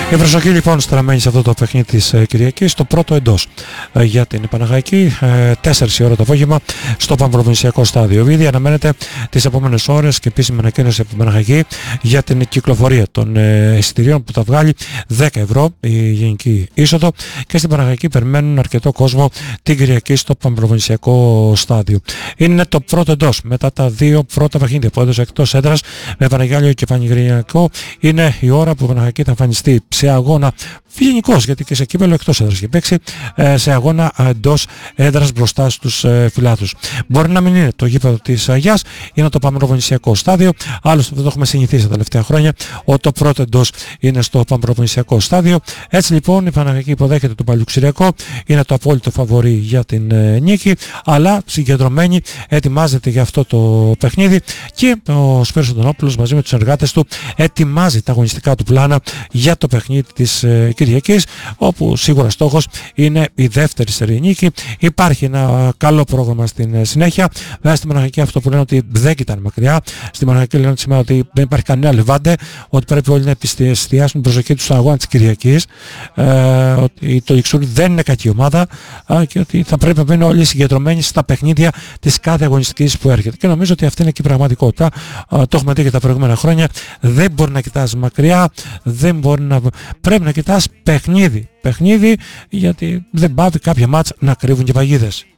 Η προσοχή λοιπόν στραμμένη σε αυτό το παιχνίδι της Κυριακής, το πρώτο εντός για την Παναχαϊκή, 4 η ώρα το απόγευμα στο Πανπροβινσιακό Στάδιο. Ήδη αναμένεται τις επόμενες ώρες και επίσημη ανακοίνωση από την Παναχαϊκή για την κυκλοφορία των εισιτηρίων που θα βγάλει 10 ευρώ η γενική είσοδο, και στην Παναχαϊκή περιμένουν αρκετό κόσμο την Κυριακή στο Πανπροβινσιακό Στάδιο. Είναι το πρώτο εντός μετά τα δύο πρώτα παιχνίδια που έδωσε εκτός έδρας με Παναγιάλιο και Πανηγυριακό. Είναι η ώρα που η Παναχαϊκή θα εμφανιστεί σε αγώνα γενικώς, γιατί και σε κύπελλο εκτός έδρας έχει παίξει, σε αγώνα εντός έδρας μπροστά στους φιλάθλους. Μπορεί να μην είναι το γήπεδο της Αγιάς, είναι το Πανπροβινσιακό Στάδιο, άλλωστε δεν το έχουμε συνηθίσει τα τελευταία χρόνια, ότι το πρώτο εντός είναι στο Πανπροβινσιακό Στάδιο. Έτσι λοιπόν η Παναχαϊκή υποδέχεται τον Παλιουξηριακό, είναι το απόλυτο φαβορί για την νίκη, αλλά συγκεντρωμένη ετοιμάζεται για αυτό το παιχνίδι, και ο Σπύρος Αντωνόπουλος μαζί με τους εργάτες του ετοιμάζει τα αγωνιστικά του πλάνα για το παιχνίδι της Κυριακής, όπου σίγουρα στόχος είναι η δεύτερη σερί νίκη. Υπάρχει ένα καλό πρόγραμμα στην συνέχεια. Βέβαια στην Παναχαϊκή αυτό που λένε ότι δεν ήταν μακριά. Στην Παναχαϊκή λένε σήμερα ότι δεν υπάρχει κανένα λεβάντε, ότι πρέπει όλοι να εστιάσουν την προσοχή τους στον αγώνα της Κυριακής, ότι το Ιξούρι δεν είναι κακή ομάδα, και ότι θα πρέπει να είναι όλοι συγκεντρωμένοι στα παιχνίδια της κάθε αγωνιστικής που έρχεται. Και νομίζω ότι αυτή είναι και η πραγματικότητα. Το έχουμε δει και τα προηγούμενα χρόνια. Δεν μπορεί να κοιτάς μακριά, πρέπει να κοιτάς παιχνίδι, γιατί δεν πάβει κάποια μάτς να κρύβουν και παγίδες.